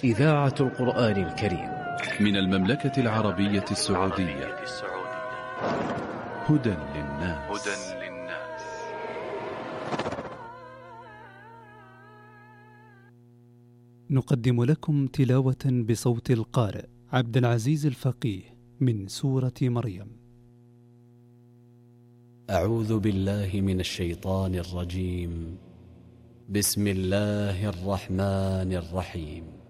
إذاعة القرآن الكريم من المملكة العربية السعودية. هدى للناس. نقدم لكم تلاوة بصوت القارئ عبد العزيز الفقيه من سورة مريم. أعوذ بالله من الشيطان الرجيم. بسم الله الرحمن الرحيم.